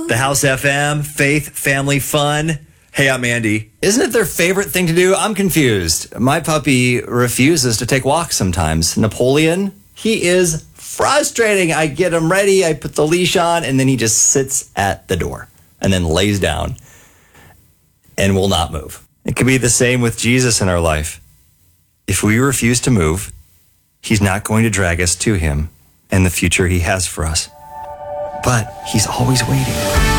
The House FM, faith, family, fun. Hey, I'm Andy. Isn't it their favorite thing to do? I'm confused. My puppy refuses to take walks sometimes. Napoleon, he is frustrating. I get him ready, I put the leash on, and then he just sits at the door and then lays down and will not move. It could be the same with Jesus in our life. If we refuse to move, he's not going to drag us to him and the future he has for us. But he's always waiting.